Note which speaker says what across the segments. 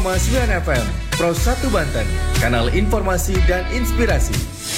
Speaker 1: FM, Pro 1 Banten, kanal informasi dan inspirasi.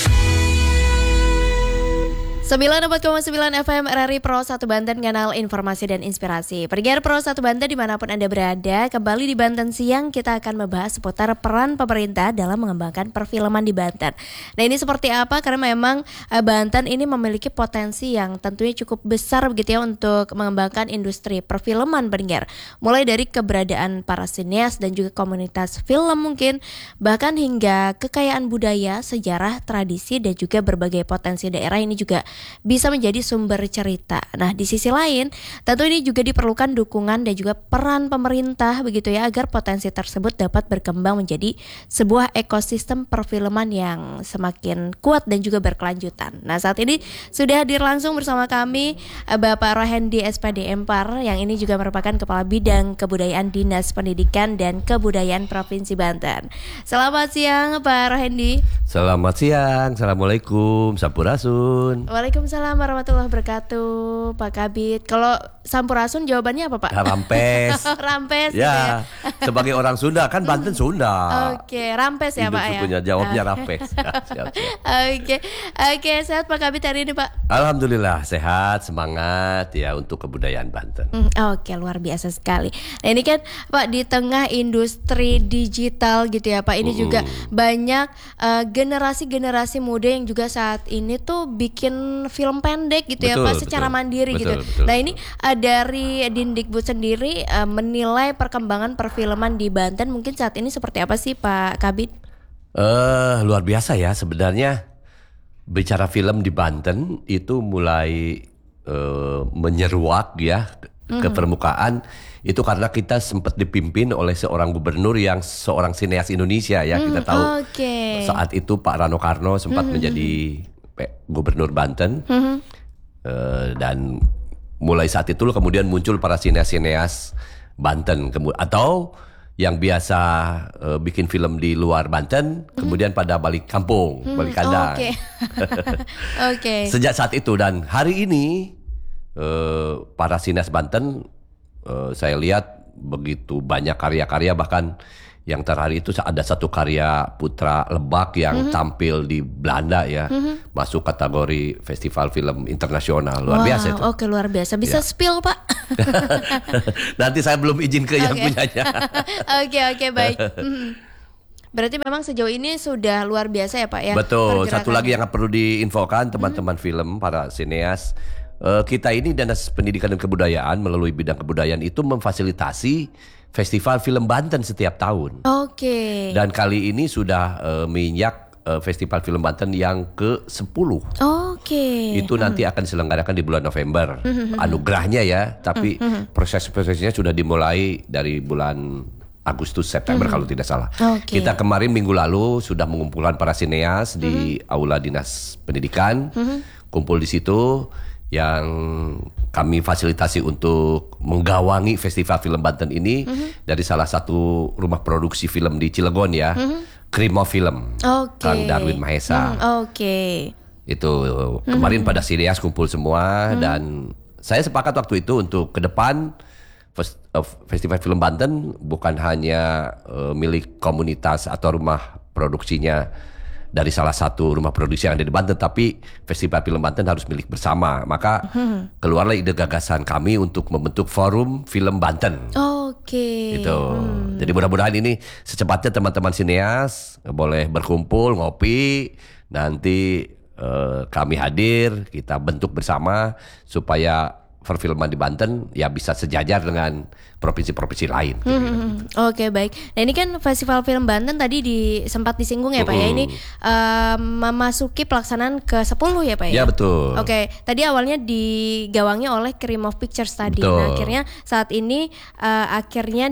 Speaker 2: 94,9 FM RRI Pro 1 Banten, kanal informasi dan inspirasi. Pendengar Pro 1 Banten dimanapun Anda berada, kembali di Banten Siang kita akan membahas seputar peran pemerintah dalam mengembangkan perfilman di Banten. Nah, ini seperti apa? Karena memang Banten ini memiliki potensi yang tentunya cukup besar begitu ya untuk mengembangkan industri perfilman, pendengar. Mulai dari keberadaan para sineas dan juga komunitas film mungkin, bahkan hingga kekayaan budaya, sejarah, tradisi dan juga berbagai potensi daerah ini juga bisa menjadi sumber cerita. Nah, di sisi lain, tentu ini juga diperlukan dukungan dan juga peran pemerintah begitu ya agar potensi tersebut dapat berkembang menjadi sebuah ekosistem perfilman yang semakin kuat dan juga berkelanjutan. Nah, saat ini sudah hadir langsung bersama kami Bapak Rohendi SPD Empar yang ini juga merupakan Kepala Bidang Kebudayaan Dinas Pendidikan dan Kebudayaan Provinsi Banten. Selamat siang Pak Rohendi.
Speaker 3: Selamat siang, Assalamualaikum, Sampurasun.
Speaker 2: Waalaikumsalam warahmatullahi wabarakatuh, Pak Kabid. Kalau Sampurasun jawabannya apa, Pak?
Speaker 3: Rampes.
Speaker 2: Rampes.
Speaker 3: Ya,
Speaker 2: gitu.
Speaker 3: Sebagai orang Sunda kan Banten Sunda.
Speaker 2: Oke, Rampes ya, Pak ya.
Speaker 3: Sukunya jawabnya Rampes. Siap.
Speaker 2: Oke, sehat Pak Kabid hari ini, Pak?
Speaker 3: Alhamdulillah sehat, semangat ya untuk kebudayaan Banten.
Speaker 2: Oke, luar biasa sekali. Nah, ini kan Pak di tengah industri digital gitu ya, Pak. Ini juga banyak generasi-generasi muda yang juga saat ini tuh bikin film pendek gitu ya Pak, secara mandiri gitu. Nah, ini dari Dindikbud sendiri menilai perkembangan perfilman di Banten mungkin saat ini seperti apa sih Pak Kabid?
Speaker 3: Luar biasa ya sebenarnya. Bicara film di Banten itu mulai menyeruak ya ke permukaan itu karena kita sempat dipimpin oleh seorang gubernur yang seorang sineas Indonesia ya. Kita tahu saat itu Pak Rano Karno sempat menjadi gubernur Banten. Dan mulai saat itu kemudian muncul para sineas-sineas Banten atau yang biasa bikin film di luar Banten kemudian pada balik kampung, balik kandang. Sejak saat itu dan hari ini para sineas Banten saya lihat begitu banyak karya-karya, bahkan yang terakhir itu ada satu karya Putra Lebak yang tampil di Belanda ya, masuk kategori festival film internasional. Luar biasa itu.
Speaker 2: Oke, luar biasa. Bisa spill Pak?
Speaker 3: Nanti saya belum izin ke yang punyanya.
Speaker 2: Oke, baik. Berarti memang sejauh ini sudah luar biasa ya Pak ya?
Speaker 3: Betul. Satu lagi yang perlu diinfokan teman-teman film, para sineas. Kita ini Dinas Pendidikan dan Kebudayaan melalui bidang kebudayaan itu memfasilitasi Festival Film Banten setiap tahun. Oke. Dan kali ini sudah menginjak Festival Film Banten yang ke-10. Oke. Itu nanti akan diselenggarakan di bulan November. Anugerahnya ya, tapi proses-prosesnya sudah dimulai dari bulan Agustus September kalau tidak salah. Kita kemarin minggu lalu sudah mengumpulkan para sineas di Aula Dinas Pendidikan. Kumpul di situ yang kami fasilitasi untuk menggawangi Festival Film Banten ini dari salah satu rumah produksi film di Cilegon ya, Krimo Film, Kang Darwin Mahesa. Itu kemarin pada sineas kumpul semua dan saya sepakat waktu itu untuk ke depan Festival Film Banten bukan hanya milik komunitas atau rumah produksinya dari salah satu rumah produksi yang ada di Banten, tapi Festival Film Banten harus milik bersama. Maka keluarlah ide gagasan kami untuk membentuk Forum Film Banten. Gitu. Jadi mudah-mudahan ini secepatnya teman-teman sineas boleh berkumpul, ngopi, nanti kami hadir, kita bentuk bersama supaya perfilman di Banten ya bisa sejajar dengan provinsi-provinsi lain.
Speaker 2: Oke, baik. Nah, ini kan Festival Film Banten tadi sempat disinggung ya Pak ya. Ini memasuki pelaksanaan ke-10 ya Pak ya?
Speaker 3: Ya, betul.
Speaker 2: Oke, tadi awalnya digawangi oleh Krimov Pictures tadi.
Speaker 3: Betul.
Speaker 2: Nah, akhirnya saat ini akhirnya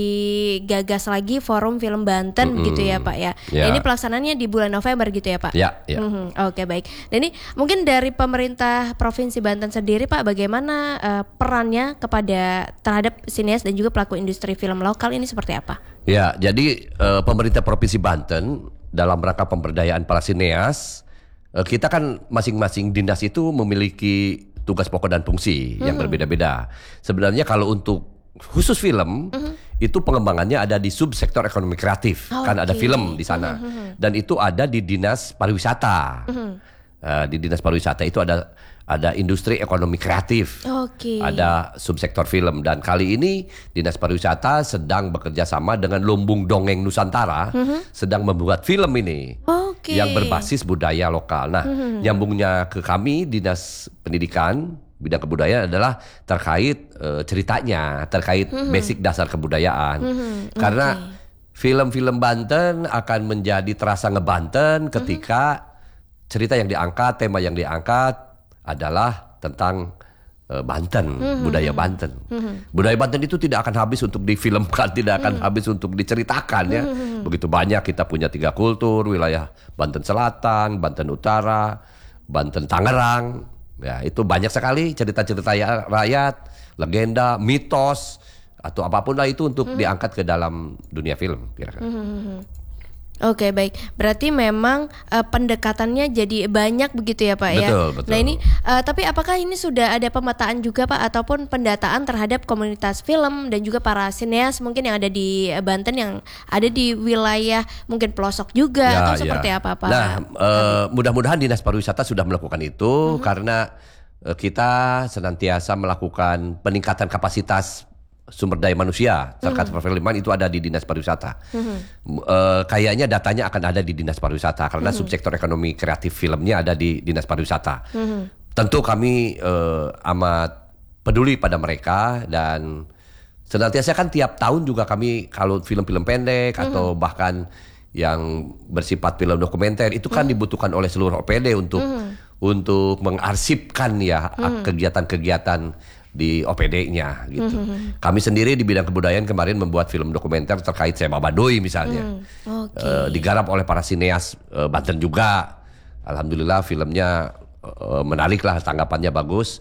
Speaker 2: digagas lagi Forum Film Banten gitu ya Pak ya. Nah, ini pelaksanaannya di bulan November gitu ya Pak?
Speaker 3: Ya.
Speaker 2: Oke, baik. Nah, ini mungkin dari pemerintah Provinsi Banten sendiri Pak, bagaimana perannya terhadap sineas dan juga pelaku industri film lokal ini seperti apa?
Speaker 3: Ya, jadi pemerintah Provinsi Banten dalam rangka pemberdayaan para sineas, kita kan masing-masing dinas itu memiliki tugas pokok dan fungsi yang berbeda-beda. Sebenarnya kalau untuk khusus film itu pengembangannya ada di subsektor ekonomi kreatif, kan ada film di sana, dan itu ada di dinas pariwisata. Di dinas pariwisata itu ada industri ekonomi kreatif, ada subsektor film, dan kali ini dinas pariwisata sedang bekerja sama dengan Lumbung Dongeng Nusantara, sedang membuat film ini yang berbasis budaya lokal. Nah, nyambungnya ke kami dinas pendidikan bidang kebudayaan adalah terkait ceritanya, terkait basic dasar kebudayaan. Karena film-film Banten akan menjadi terasa ngebanten ketika cerita yang diangkat, tema yang diangkat adalah tentang Banten, budaya Banten. Budaya Banten itu tidak akan habis untuk difilmkan, tidak akan habis untuk diceritakan ya. Begitu banyak, kita punya 3 kultur, wilayah Banten Selatan, Banten Utara, Banten Tangerang. Ya, itu banyak sekali cerita-cerita rakyat, legenda, mitos, atau apapun lah itu untuk diangkat ke dalam dunia film.
Speaker 2: Oke, baik. Berarti memang pendekatannya jadi banyak begitu ya Pak ya.
Speaker 3: Betul.
Speaker 2: Nah ini, tapi apakah ini sudah ada pemetaan juga Pak ataupun pendataan terhadap komunitas film dan juga para sineas mungkin yang ada di Banten yang ada di wilayah mungkin pelosok juga atau seperti apa Pak?
Speaker 3: Nah, mudah-mudahan Dinas Pariwisata sudah melakukan itu karena kita senantiasa melakukan peningkatan kapasitas sumber daya manusia terkait perfilman itu ada di Dinas Pariwisata. Kayaknya datanya akan ada di Dinas Pariwisata karena subsektor ekonomi kreatif filmnya ada di Dinas Pariwisata. Tentu kami amat peduli pada mereka dan senantiasa kan tiap tahun juga kami kalau film-film pendek atau bahkan yang bersifat film dokumenter itu kan dibutuhkan oleh seluruh OPD untuk mengarsipkan ya kegiatan-kegiatan di OPD-nya gitu. Kami sendiri di bidang kebudayaan kemarin membuat film dokumenter terkait Sema Baduy misalnya. Digarap oleh para sineas Banten juga. Alhamdulillah filmnya menarik lah, tanggapannya bagus.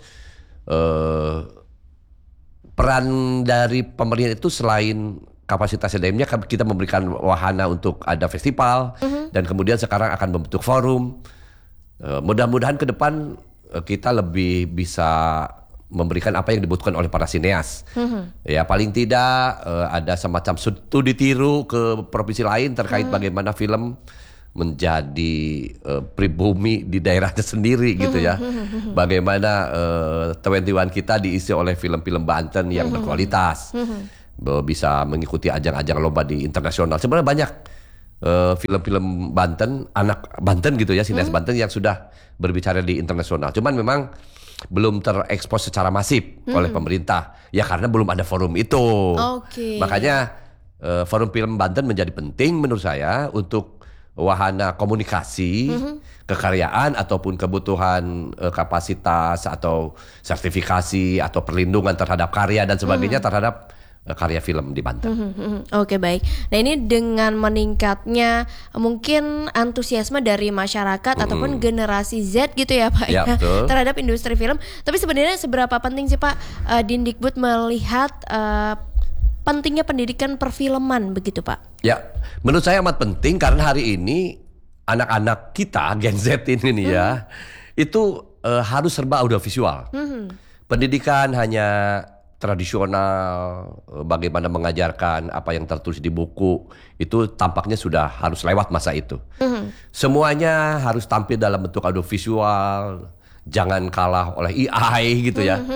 Speaker 3: Peran dari pemerintah itu selain kapasitas SDM-nya kita memberikan wahana untuk ada festival dan kemudian sekarang akan membentuk forum. Mudah-mudahan ke depan kita lebih bisa memberikan apa yang dibutuhkan oleh para sineas. Ya paling tidak ada semacam studi tiru ke provinsi lain terkait bagaimana film menjadi pribumi di daerahnya sendiri gitu ya. Bagaimana 21 kita diisi oleh film-film Banten yang berkualitas. Bisa mengikuti ajang-ajang lomba di internasional. Sebenarnya banyak film-film Banten, anak Banten gitu ya, sineas Banten yang sudah berbicara di internasional. Cuman memang belum terekspos secara masif oleh pemerintah. Ya karena belum ada forum itu. Makanya forum film Banten menjadi penting menurut saya untuk wahana komunikasi, kekaryaan ataupun kebutuhan kapasitas atau sertifikasi atau perlindungan terhadap karya dan sebagainya terhadap karya film di Banten.
Speaker 2: Oke, baik. Nah ini dengan meningkatnya mungkin antusiasme dari masyarakat ataupun generasi Z gitu ya Pak ya, terhadap industri film. Tapi sebenarnya seberapa penting sih Pak Dindikbud melihat pentingnya pendidikan perfilman begitu Pak? Ya,
Speaker 3: menurut saya amat penting karena hari ini anak-anak kita Gen Z ini nih ya itu harus serba audiovisual. Pendidikan hanya tradisional, bagaimana mengajarkan apa yang tertulis di buku, itu tampaknya sudah harus lewat masa itu. Semuanya harus tampil dalam bentuk audiovisual, jangan kalah oleh AI gitu ya.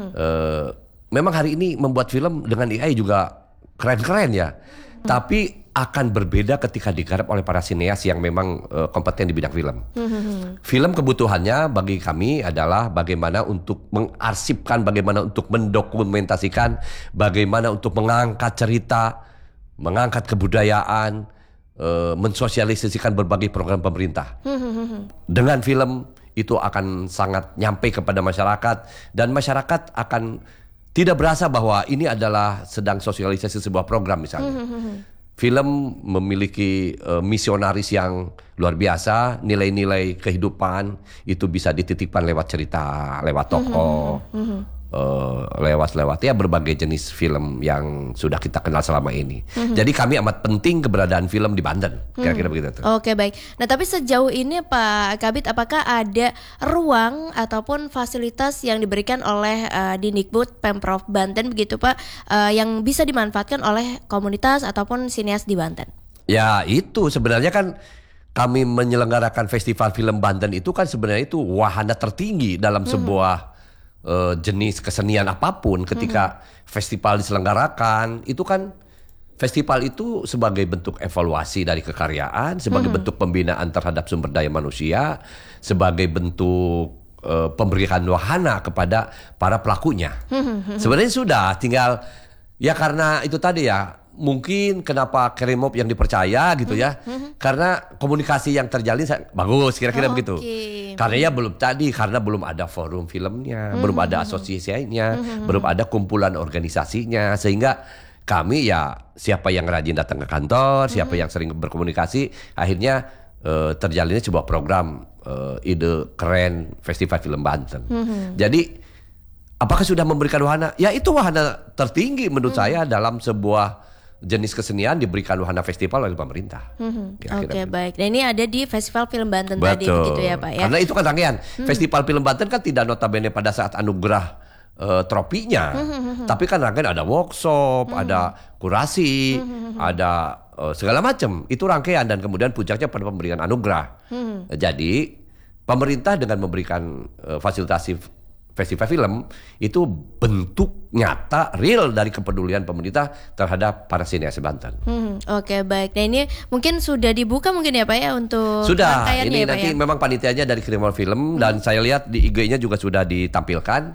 Speaker 3: Memang hari ini membuat film dengan AI juga keren-keren ya, tapi akan berbeda ketika digarap oleh para sineas yang memang kompeten di bidang film. Film kebutuhannya bagi kami adalah bagaimana untuk mengarsipkan, bagaimana untuk mendokumentasikan, bagaimana untuk mengangkat cerita, mengangkat kebudayaan, mensosialisasikan berbagai program pemerintah. Dengan film itu akan sangat nyampe kepada masyarakat dan masyarakat akan tidak berasa bahwa ini adalah sedang sosialisasi sebuah program misalnya. Film memiliki misionaris yang luar biasa, nilai-nilai kehidupan itu bisa dititipkan lewat cerita, lewat tokoh. lewat ya berbagai jenis film yang sudah kita kenal selama ini. Jadi kami amat penting keberadaan film di Banten. Kira-kira begitu.
Speaker 2: Oke, baik. Nah, tapi sejauh ini Pak Kabid, apakah ada ruang ataupun fasilitas yang diberikan oleh Dindikbud Pemprov Banten begitu Pak, yang bisa dimanfaatkan oleh komunitas ataupun sineas di Banten?
Speaker 3: Ya itu sebenarnya kan kami menyelenggarakan Festival Film Banten itu kan sebenarnya itu wahana tertinggi dalam sebuah jenis kesenian apapun. Ketika festival diselenggarakan, itu kan festival itu sebagai bentuk evaluasi dari kekaryaan, sebagai bentuk pembinaan terhadap sumber daya manusia, sebagai bentuk pemberian wahana kepada para pelakunya. Sebenarnya sudah tinggal ya, karena itu tadi ya, mungkin kenapa Kerimop yang dipercaya gitu ya, karena komunikasi yang terjalin bagus, kira-kira begitu. Karena ya karena belum ada forum filmnya, belum ada asosiasinya, belum ada kumpulan organisasinya, sehingga kami ya siapa yang rajin datang ke kantor, siapa yang sering berkomunikasi, akhirnya terjalinnya sebuah program ide keren Festival Film Banten. Jadi apakah sudah memberikan wahana? Ya itu wahana tertinggi menurut saya dalam sebuah jenis kesenian, diberikan wahana festival oleh pemerintah.
Speaker 2: Oke, baik. Nah ini ada di Festival Film Banten tadi begitu ya Pak ya.
Speaker 3: Karena itu kan rangkaian. Festival Film Banten kan tidak notabene pada saat anugerah tropinya. Tapi kan rangkaian ada workshop, ada kurasi, ada segala macam. Itu rangkaian dan kemudian puncaknya pada pemberian anugerah. Jadi pemerintah dengan memberikan fasilitasi festival film itu bentuk nyata real dari kepedulian pemerintah terhadap para sineas Banten.
Speaker 2: Oke, baik. Nah ini mungkin sudah dibuka mungkin ya Pak ya untuk
Speaker 3: sudah.
Speaker 2: ya,
Speaker 3: Ini nanti
Speaker 2: ya?
Speaker 3: Memang panitianya dari Kriminal Film dan saya lihat di IG-nya juga sudah ditampilkan.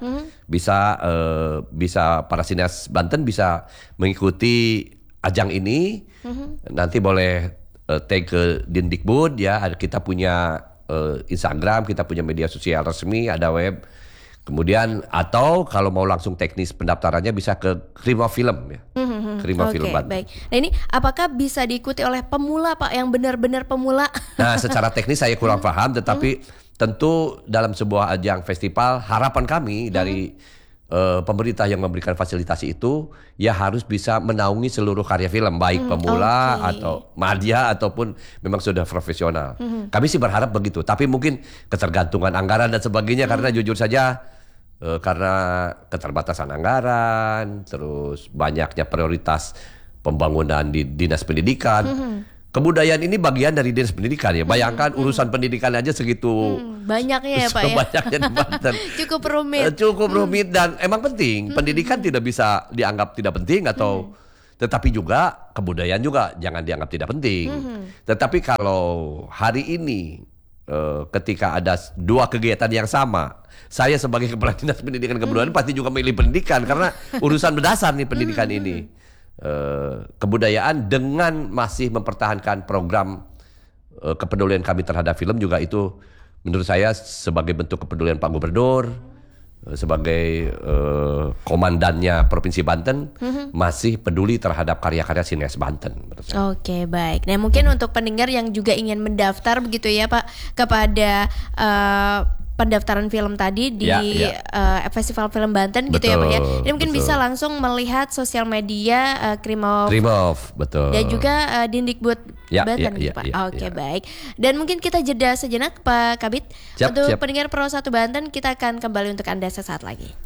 Speaker 3: Bisa para sineas Banten bisa mengikuti ajang ini. Nanti boleh tag ke Dindikbud ya. Kita punya Instagram, kita punya media sosial resmi, ada web. Kemudian atau kalau mau langsung teknis pendaftarannya bisa ke Krima Film ya. Krima Film Banten.
Speaker 2: Baik. Nah ini apakah bisa diikuti oleh pemula Pak, yang benar-benar pemula?
Speaker 3: Nah secara teknis saya kurang paham, tetapi tentu dalam sebuah ajang festival harapan kami dari pemerintah yang memberikan fasilitasi itu ya harus bisa menaungi seluruh karya film, baik pemula atau madya ataupun memang sudah profesional. Kami sih berharap begitu, tapi mungkin ketergantungan anggaran dan sebagainya karena jujur saja karena keterbatasan anggaran, terus banyaknya prioritas pembangunan di dinas pendidikan. Kebudayaan ini bagian dari dinas pendidikan ya. Bayangkan urusan pendidikan aja segitu
Speaker 2: banyaknya ya Pak ya.
Speaker 3: Banyaknya di Banten.
Speaker 2: Cukup rumit.
Speaker 3: Cukup rumit dan emang penting. Pendidikan tidak bisa dianggap tidak penting atau tetapi juga kebudayaan juga jangan dianggap tidak penting. Tetapi kalau hari ini ketika ada dua kegiatan yang sama, saya sebagai kepala dinas pendidikan kebudayaan pasti juga milih pendidikan karena urusan berdasar nih pendidikan ini. Kebudayaan dengan masih mempertahankan program kepedulian kami terhadap film juga itu menurut saya sebagai bentuk kepedulian Pak Gubernur sebagai komandannya Provinsi Banten masih peduli terhadap karya-karya sineas Banten.
Speaker 2: Oke, baik. Nah mungkin untuk pendengar yang juga ingin mendaftar begitu ya Pak kepada pendaftaran film tadi di Festival Film Banten gitu ya Pak ya. Ini mungkin bisa langsung melihat sosial media Krimov,
Speaker 3: betul.
Speaker 2: Dan juga Dindikbud Banten gitu Pak. Oke, baik. Dan mungkin kita jeda sejenak Pak Kabid. Untuk pendengar Pro 1 Banten kita akan kembali untuk Anda sesaat lagi.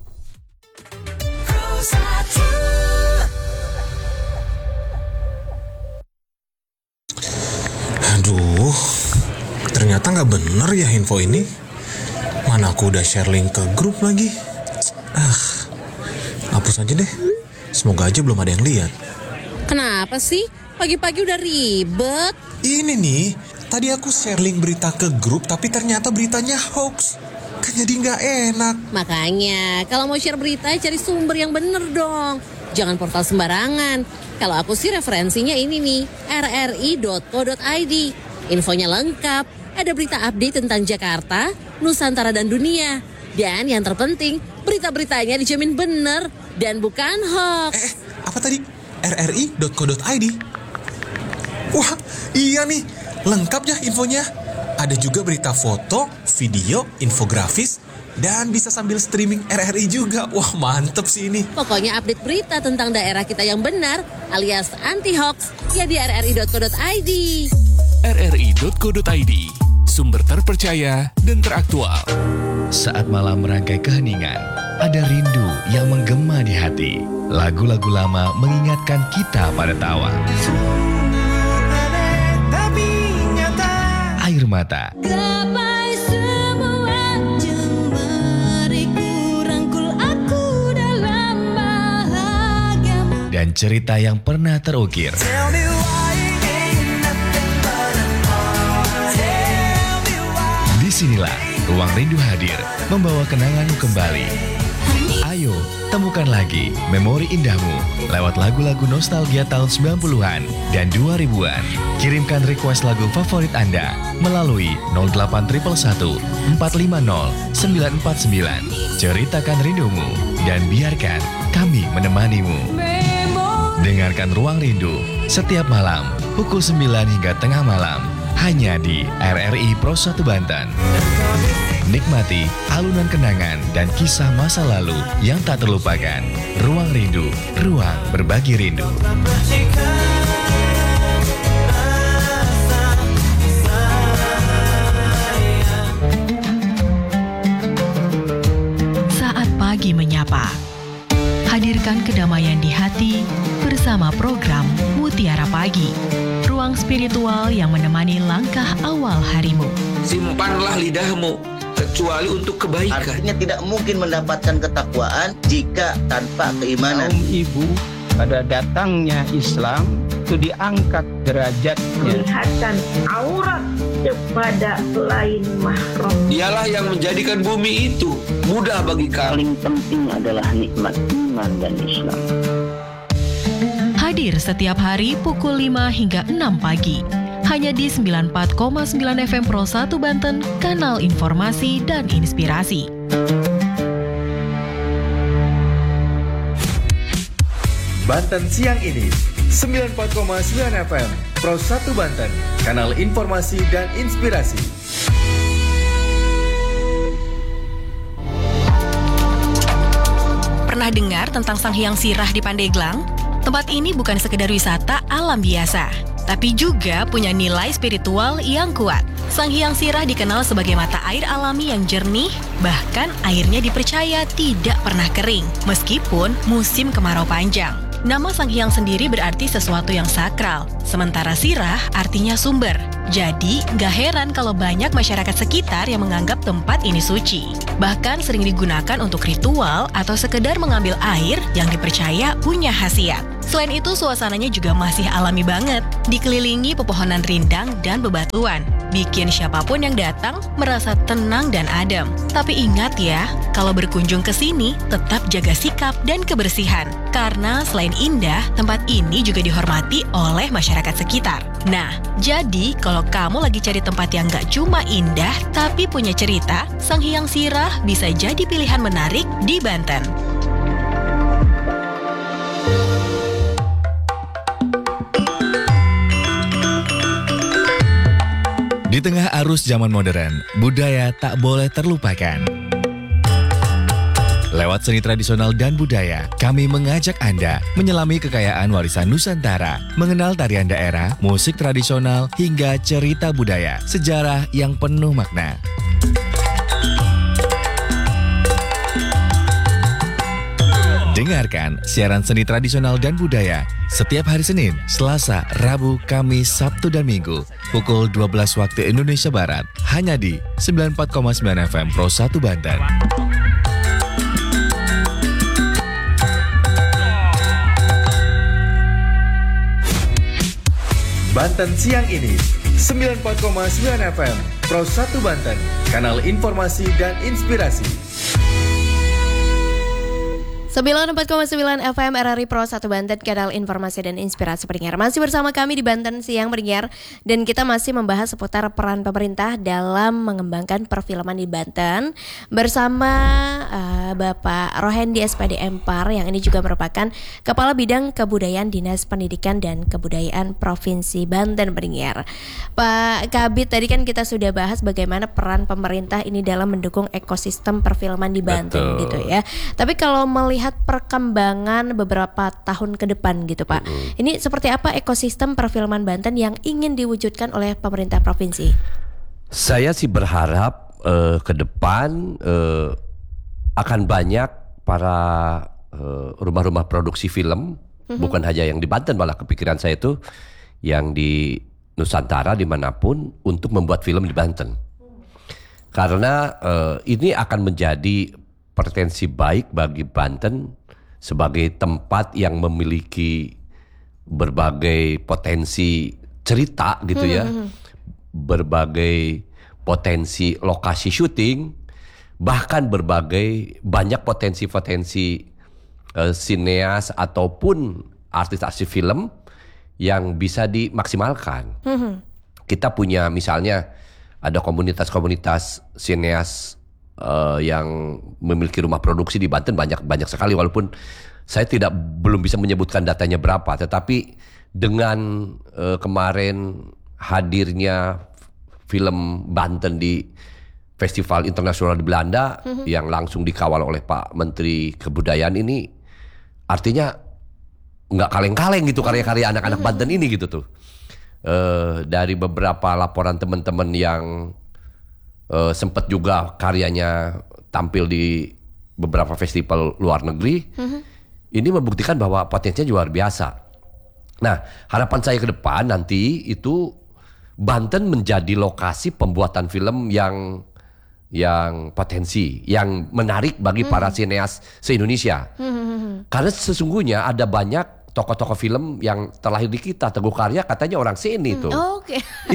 Speaker 4: Aduh, ternyata nggak bener ya info ini. Mana aku udah share link ke grup lagi. Hapus aja deh. Semoga aja belum ada yang lihat.
Speaker 5: Kenapa sih? Pagi-pagi udah ribet.
Speaker 4: Ini nih, tadi aku share link berita ke grup tapi ternyata beritanya hoax. Kan jadi nggak enak.
Speaker 5: Makanya, kalau mau share berita cari sumber yang bener dong. Jangan portal sembarangan. Kalau aku sih referensinya ini nih, rri.co.id. Infonya lengkap, ada berita update tentang Jakarta, Nusantara dan dunia. Dan yang terpenting, berita-beritanya dijamin bener dan bukan hoax.
Speaker 4: Apa tadi? rri.co.id. Wah, iya nih, lengkap ya infonya. Ada juga berita foto, video, infografis, Dan bisa sambil streaming RRI juga. Wah, mantep sih ini.
Speaker 5: Pokoknya update berita tentang daerah kita yang benar alias anti-hoax ya di rri.co.id.
Speaker 6: rri.co.id, sumber terpercaya dan teraktual. Saat malam merangkai keheningan, ada rindu yang menggema di hati. Lagu-lagu lama mengingatkan kita pada tawa. Air mata. Dan cerita yang pernah terukir. Disinilah Ruang Rindu hadir, membawa kenanganmu kembali. Ayo, temukan lagi memori indahmu lewat lagu-lagu nostalgia tahun 90-an dan 2000-an. Kirimkan request lagu favorit Anda melalui 08111 450 949. Ceritakan rindumu dan biarkan kami menemanimu. Dengarkan Ruang Rindu setiap malam pukul 9 hingga tengah malam hanya di RRI Pro 1 Banten. Nikmati alunan kenangan dan kisah masa lalu yang tak terlupakan. Ruang Rindu, ruang berbagi rindu.
Speaker 7: Saat pagi menyapa, hadirkan kedamaian di hati bersama program Mutiara Pagi, ruang spiritual yang menemani langkah awal harimu.
Speaker 8: Simpanlah lidahmu, kecuali untuk kebaikan.
Speaker 9: Artinya tidak mungkin mendapatkan ketakwaan jika tanpa keimanan.
Speaker 10: Kaum ibu pada datangnya Islam itu diangkat derajatnya.
Speaker 11: Melihatkan aurat kepada selain mahram.
Speaker 8: Dialah yang menjadikan bumi itu mudah bagi kami.
Speaker 9: Paling penting adalah nikmat iman dan Islam.
Speaker 7: Hadir setiap hari pukul 5 hingga 6 pagi. Hanya di 94,9 FM Pro 1 Banten, kanal informasi dan inspirasi.
Speaker 1: Banten siang ini 94,9 FM Pro 1 Banten, kanal informasi dan inspirasi.
Speaker 7: Pernah dengar tentang Sang Hyang Sirah di Pandeglang? Tempat ini bukan sekedar wisata alam biasa, tapi juga punya nilai spiritual yang kuat. Sang Hyang Sirah dikenal sebagai mata air alami yang jernih, bahkan airnya dipercaya tidak pernah kering, meskipun musim kemarau panjang. Nama Sang Hyang sendiri berarti sesuatu yang sakral, sementara Sirah artinya sumber. Jadi, gak heran kalau banyak masyarakat sekitar yang menganggap tempat ini suci. Bahkan sering digunakan untuk ritual atau sekedar mengambil air yang dipercaya punya khasiat. Selain itu, suasananya juga masih alami banget, dikelilingi pepohonan rindang dan bebatuan. Bikin siapapun yang datang merasa tenang dan adem. Tapi ingat ya, kalau berkunjung ke sini, tetap jaga sikap dan kebersihan. Karena selain indah, tempat ini juga dihormati oleh masyarakat sekitar. Nah, jadi kalau kamu lagi cari tempat yang gak cuma indah, tapi punya cerita, Sang Hyang Sirah bisa jadi pilihan menarik di Banten.
Speaker 6: Di tengah arus zaman modern, budaya tak boleh terlupakan. Lewat seni tradisional dan budaya, kami mengajak Anda menyelami kekayaan warisan Nusantara, mengenal tarian daerah, musik tradisional, hingga cerita budaya, sejarah yang penuh makna. Dengarkan siaran seni tradisional dan budaya setiap hari Senin, Selasa, Rabu, Kamis, Sabtu, dan Minggu pukul 12 waktu Indonesia Barat hanya di 94,9 FM Pro 1 Banten.
Speaker 1: Banten siang ini 94,9 FM Pro 1 Banten, kanal informasi dan inspirasi.
Speaker 2: 94,9 FM RRI Pro 1 Banten, kanal informasi dan inspirasi pendengar. Masih bersama kami di Banten Siang pendengar, dan kita masih membahas seputar peran pemerintah dalam mengembangkan perfilman di Banten bersama Bapak Rohendi SPD Empar, yang ini juga merupakan Kepala Bidang Kebudayaan Dinas Pendidikan dan Kebudayaan Provinsi Banten pendengar. Pak Kabid, tadi kan kita sudah bahas bagaimana peran pemerintah ini dalam mendukung ekosistem perfilman di Banten. Gitu ya. Tapi kalau melihat perkembangan beberapa tahun ke depan gitu Pak, ini seperti apa ekosistem perfilman Banten yang ingin diwujudkan oleh pemerintah provinsi?
Speaker 3: Saya sih berharap ke depan akan banyak para rumah-rumah produksi film, bukan hanya yang di Banten, malah kepikiran saya itu yang di Nusantara dimanapun, untuk membuat film di Banten. Karena ini akan menjadi potensi baik bagi Banten sebagai tempat yang memiliki berbagai potensi cerita gitu ya, berbagai potensi lokasi syuting, bahkan berbagai banyak potensi-potensi sineas ataupun artis-artis film yang bisa dimaksimalkan. Kita punya misalnya ada komunitas-komunitas sineas yang memiliki rumah produksi di Banten banyak sekali, walaupun saya belum bisa menyebutkan datanya berapa, tetapi dengan kemarin hadirnya film Banten di Festival Internasional di Belanda yang langsung dikawal oleh Pak Menteri Kebudayaan, ini artinya nggak kaleng-kaleng gitu karya-karya anak-anak Banten ini gitu tuh. Dari beberapa laporan teman-teman yang sempat juga karyanya tampil di beberapa festival luar negeri, ini membuktikan bahwa potensinya luar biasa. Nah, harapan saya ke depan nanti itu Banten menjadi lokasi pembuatan film yang potensi, yang menarik bagi para sineas se-Indonesia. Karena sesungguhnya ada banyak tokoh-tokoh film yang terlahir di kita. Teguh Karya katanya orang sini tuh.
Speaker 2: Oke.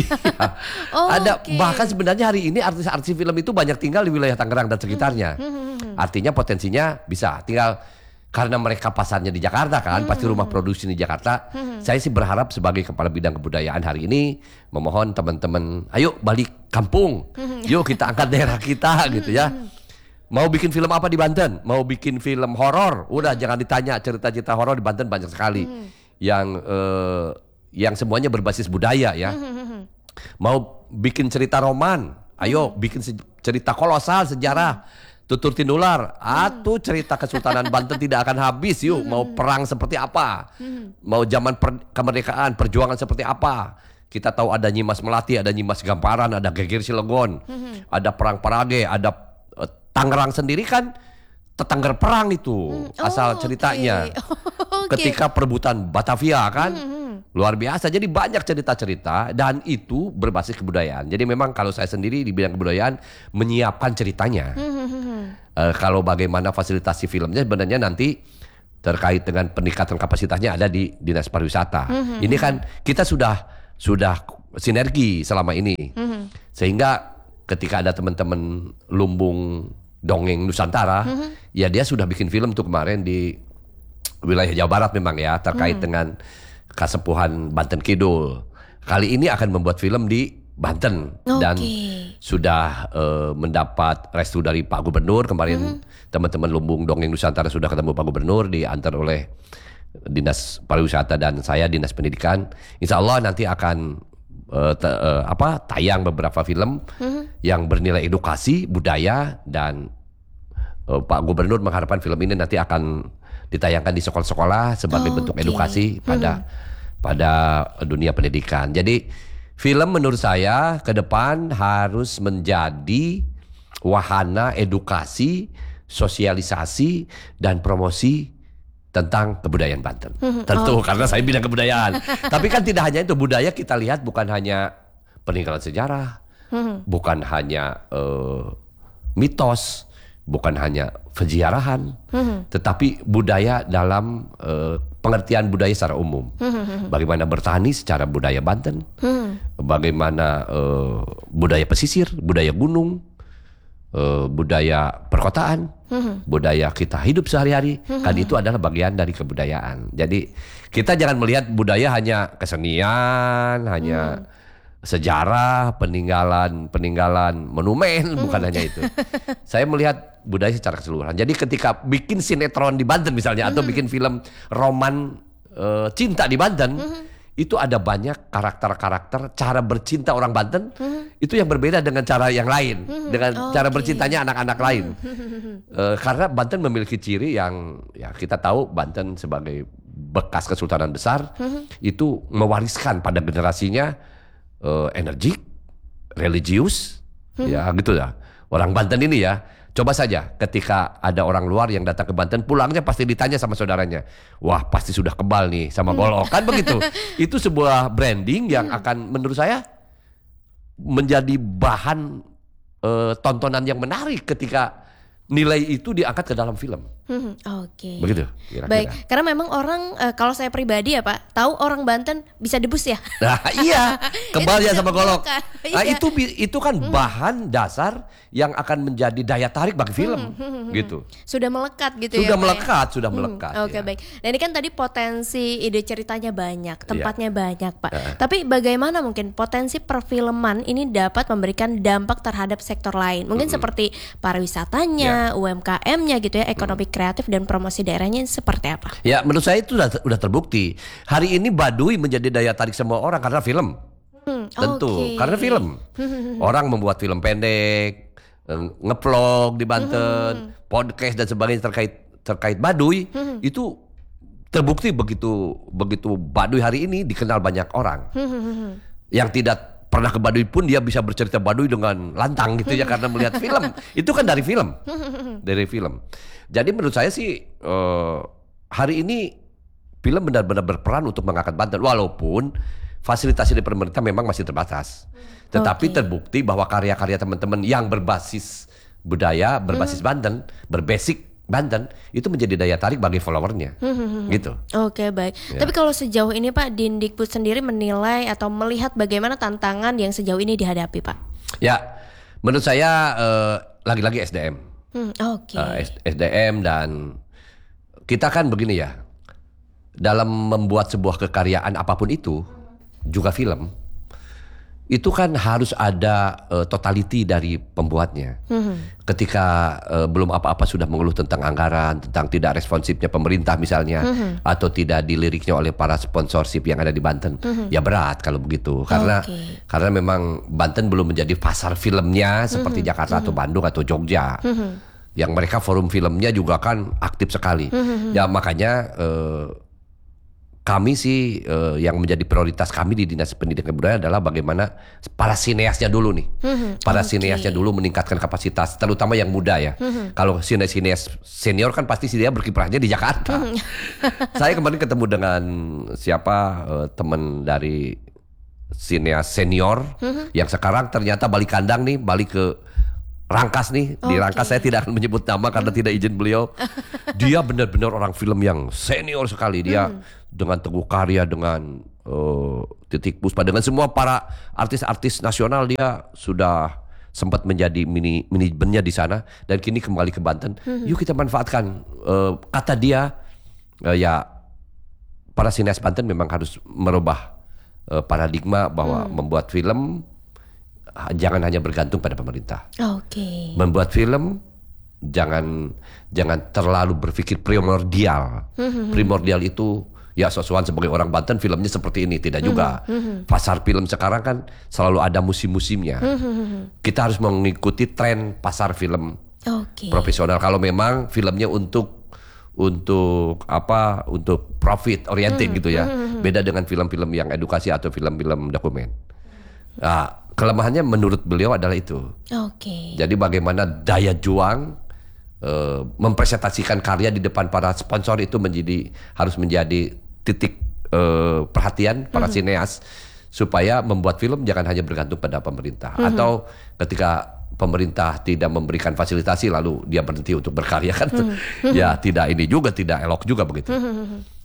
Speaker 3: Ada bahkan sebenarnya hari ini artis-artis film itu banyak tinggal di wilayah Tangerang dan sekitarnya. Artinya potensinya bisa. Tinggal karena mereka pasarnya di Jakarta kan, pasti rumah produksi di Jakarta. Saya sih berharap sebagai Kepala Bidang Kebudayaan hari ini memohon teman-teman, ayo balik kampung. Yuk kita angkat daerah kita gitu ya. Mau bikin film apa di Banten? Mau bikin film horor? Udah jangan ditanya, cerita-cerita horor di Banten banyak sekali. Yang semuanya berbasis budaya ya. Mau bikin cerita roman? Ayo bikin cerita kolosal sejarah. Tutur Tinular, atau cerita Kesultanan Banten tidak akan habis. Yuk, mau perang seperti apa? Mau zaman kemerdekaan, perjuangan seperti apa? Kita tahu ada Nyimas Melati, ada Nyimas Gamparan, ada Geger Cilegon, ada Perang Parage, ada Tangerang sendiri kan tetangga perang itu asal ceritanya. Ketika perebutan Batavia kan luar biasa. Jadi banyak cerita-cerita dan itu berbasis kebudayaan. Jadi memang kalau saya sendiri di bidang kebudayaan menyiapkan ceritanya. Kalau bagaimana fasilitasi filmnya sebenarnya nanti terkait dengan peningkatan kapasitasnya ada di Dinas Pariwisata. Ini kan kita sudah sinergi selama ini. Sehingga ketika ada teman-teman Lumbung Dongeng Nusantara, ya dia sudah bikin film tuh kemarin di wilayah Jawa Barat memang ya, terkait dengan Kasepuhan Banten Kidul. Kali ini akan membuat film di Banten dan sudah mendapat restu dari Pak Gubernur. Kemarin teman-teman Lumbung Dongeng Nusantara sudah ketemu Pak Gubernur, diantar oleh Dinas Pariwisata dan saya Dinas Pendidikan. Insya Allah nanti akan tayang beberapa film yang bernilai edukasi budaya, dan Pak Gubernur mengharapkan film ini nanti akan ditayangkan di sekolah-sekolah sebagai bentuk edukasi pada dunia pendidikan. Jadi film menurut saya ke depan harus menjadi wahana edukasi, sosialisasi dan promosi tentang kebudayaan Banten. Tentu karena saya bidang kebudayaan. Tapi kan tidak hanya itu, budaya kita lihat bukan hanya peninggalan sejarah, bukan hanya mitos, bukan hanya peziarahan, tetapi budaya dalam pengertian budaya secara umum. Bagaimana bertani secara budaya Banten, bagaimana budaya pesisir, budaya gunung, budaya perkotaan, budaya kita hidup sehari-hari, kan itu adalah bagian dari kebudayaan. Jadi kita jangan melihat budaya hanya kesenian, hanya sejarah, peninggalan monumen, bukan hanya itu. Saya melihat budaya secara keseluruhan. Jadi ketika bikin sinetron di Banten misalnya, atau bikin film roman cinta di Banten, itu ada banyak karakter-karakter cara bercinta orang Banten itu yang berbeda dengan cara yang lain, dengan cara bercintanya anak-anak lain. Karena Banten memiliki ciri yang ya kita tahu Banten sebagai bekas kesultanan besar itu mewariskan pada generasinya energik, religius, ya gitu ya. Orang Banten ini ya. Coba saja ketika ada orang luar yang datang ke Banten, pulangnya pasti ditanya sama saudaranya, wah pasti sudah kebal nih sama golok, kan begitu. Itu sebuah branding yang akan menurut saya menjadi bahan tontonan yang menarik ketika nilai itu diangkat ke dalam film.
Speaker 2: Oke.
Speaker 3: Begitu. Kira-kira.
Speaker 2: Baik, karena memang orang kalau saya pribadi ya Pak, tahu orang Banten bisa debus ya.
Speaker 3: Nah, iya, kebalnya sama golok. Nah,
Speaker 2: Iya.
Speaker 3: itu kan bahan dasar yang akan menjadi daya tarik bagi film, gitu.
Speaker 2: Sudah melekat gitu
Speaker 3: Sudah
Speaker 2: ya.
Speaker 3: melekat, sudah melekat.
Speaker 2: Oke,
Speaker 3: ya.
Speaker 2: baik. Dan ini kan tadi potensi ide ceritanya banyak, tempatnya banyak Pak. Tapi bagaimana mungkin potensi perfilman ini dapat memberikan dampak terhadap sektor lain? Mungkin seperti pariwisatanya, UMKM-nya gitu ya, ekonomi kreatif dan promosi daerahnya seperti apa?
Speaker 3: Ya, menurut saya itu udah terbukti. Hari ini Baduy menjadi daya tarik semua orang karena film. Tentu, karena film. Orang membuat film pendek, ngevlog di Banten, podcast dan sebagainya terkait Baduy, itu terbukti begitu Baduy hari ini dikenal banyak orang. Yang tidak pernah ke Baduy pun dia bisa bercerita Baduy dengan lantang gitu ya, karena melihat film. Itu kan dari film. Jadi menurut saya sih hari ini film benar-benar berperan untuk mengangkat Banten, walaupun fasilitas dari pemerintah memang masih terbatas. Tetapi terbukti bahwa karya-karya teman-teman yang berbasis budaya, berbasis Banten, berbasic Banten, itu menjadi daya tarik bagi followernya. Gitu.
Speaker 2: Oke, baik.
Speaker 3: Ya.
Speaker 2: Tapi kalau sejauh ini Pak, Dindikbud sendiri menilai atau melihat bagaimana tantangan yang sejauh ini dihadapi Pak?
Speaker 3: Ya, menurut saya lagi-lagi SDM. SDM, dan kita kan begini ya, dalam membuat sebuah kekaryaan apapun itu, juga film, itu kan harus ada totality dari pembuatnya. Ketika belum apa-apa sudah mengeluh tentang anggaran, tentang tidak responsifnya pemerintah misalnya, atau tidak diliriknya oleh para sponsorship yang ada di Banten, ya berat kalau begitu. Karena memang Banten belum menjadi pasar filmnya seperti Jakarta atau Bandung atau Jogja. Yang mereka forum filmnya juga kan aktif sekali. Ya makanya kami sih yang menjadi prioritas kami di Dinas Pendidikan dan Kebudayaan adalah bagaimana para sineasnya dulu nih. Para sineasnya dulu meningkatkan kapasitas, terutama yang muda ya. Kalau sineas senior kan pasti dia berkiprahnya di Jakarta. Saya kemarin ketemu dengan teman dari sineas senior yang sekarang ternyata balik kandang nih, balik ke Rangkas nih. Di Rangkas saya tidak akan menyebut nama karena tidak izin beliau. Dia benar-benar orang film yang senior sekali. Dia dengan Teguh Karya, dengan Titik Puspa, dengan semua para artis-artis nasional, dia sudah sempat menjadi manajernya di sana dan kini kembali ke Banten. Yuk kita manfaatkan. Kata dia, ya para sineas Banten memang harus merubah paradigma bahwa membuat film jangan hanya bergantung pada pemerintah. Membuat film jangan terlalu berpikir primordial. Primordial itu ya sosokan sebagai orang Banten filmnya seperti ini, tidak juga. Pasar film sekarang kan selalu ada musim-musimnya. Kita harus mengikuti tren pasar film profesional. Kalau memang filmnya untuk profit oriented gitu ya. Beda dengan film-film yang edukasi atau film-film dokumen. Nah, kelemahannya menurut beliau adalah itu. Jadi bagaimana daya juang mempresentasikan karya di depan para sponsor itu harus menjadi titik perhatian para sineas, supaya membuat film jangan hanya bergantung pada pemerintah. Atau ketika pemerintah tidak memberikan fasilitasi lalu dia berhenti untuk berkarya kan, ya tidak elok juga begitu.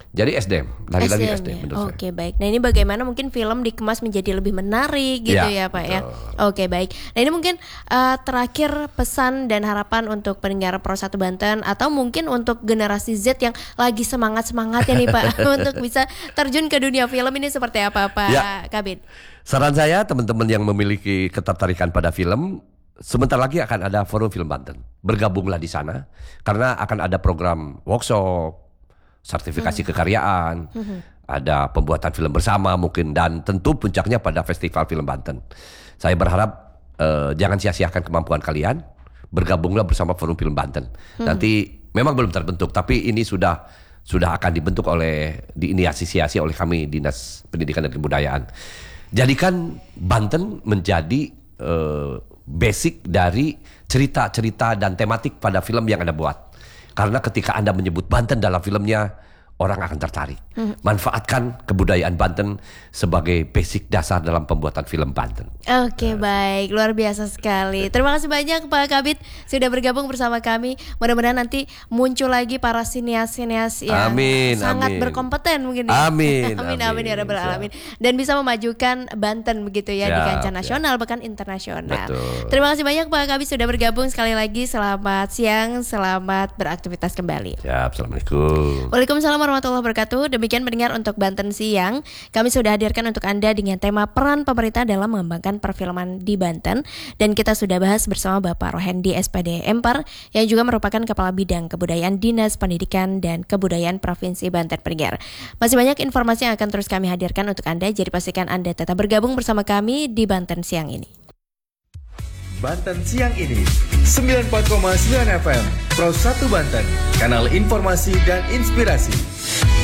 Speaker 3: Jadi SDM, lagi-lagi SDM menurut saya.
Speaker 2: Oke, baik. Nah, ini bagaimana mungkin film dikemas menjadi lebih menarik gitu ya Pak ya. Oke, baik. Nah, ini mungkin terakhir pesan dan harapan untuk pendengar Pro 1 Banten atau mungkin untuk generasi Z yang lagi semangat-semangatnya nih Pak untuk bisa terjun ke dunia film ini seperti apa Pak Kabid?
Speaker 3: Saran saya teman-teman yang memiliki ketertarikan pada film, sebentar lagi akan ada Forum Film Banten. Bergabunglah di sana karena akan ada program workshop, sertifikasi kekaryaan, ada pembuatan film bersama mungkin, dan tentu puncaknya pada Festival Film Banten. Saya berharap jangan sia-siakan kemampuan kalian, bergabunglah bersama Forum Film Banten. Nanti memang belum terbentuk, tapi ini sudah akan dibentuk diinisiasi oleh kami Dinas Pendidikan dan Kebudayaan. Jadikan Banten menjadi basic dari cerita-cerita dan tematik pada film yang Anda buat. Karena ketika Anda menyebut Banten dalam filmnya, orang akan tertarik. Manfaatkan kebudayaan Banten sebagai basic dasar dalam pembuatan film Banten.
Speaker 2: Oke, baik. Luar biasa sekali. Terima kasih banyak Pak Kabid sudah bergabung bersama kami. Mudah-mudahan nanti muncul lagi para sinias-sinias yang sangat berkompeten mungkin ya.
Speaker 3: Amin
Speaker 2: ya rabbal alamin. Dan bisa memajukan Banten begitu ya di kancah nasional bahkan internasional.
Speaker 3: Betul.
Speaker 2: Terima kasih banyak Pak Kabid sudah bergabung sekali lagi. Selamat siang, selamat beraktivitas kembali.
Speaker 3: Assalamualaikum.
Speaker 2: Waalaikumsalam warahmatullahi wabarakatuh. Demikian pendengar untuk Banten Siang. Kami sudah hadirkan untuk Anda dengan tema peran pemerintah dalam mengembangkan perfilman di Banten. Dan kita sudah bahas bersama Bapak Rohendi SPD Empar yang juga merupakan Kepala Bidang Kebudayaan Dinas Pendidikan dan Kebudayaan Provinsi Banten pendengar. Masih banyak informasi yang akan terus kami hadirkan untuk Anda. Jadi pastikan Anda tetap bergabung bersama kami di Banten Siang ini.
Speaker 1: Banten Siang ini 94,9 FM Pro 1 Banten, kanal informasi dan inspirasi.